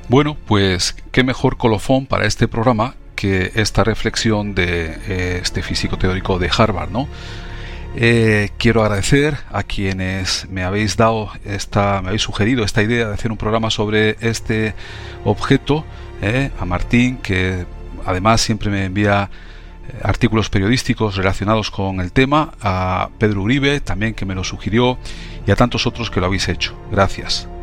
Bueno, pues qué mejor colofón para este programa que esta reflexión de este físico teórico de Harvard, ¿no? Quiero agradecer a quienes me habéis sugerido esta idea de hacer un programa sobre este objeto, a Martín, que además siempre me envía artículos periodísticos relacionados con el tema, a Pedro Uribe también, que me lo sugirió, y a tantos otros que lo habéis hecho. Gracias.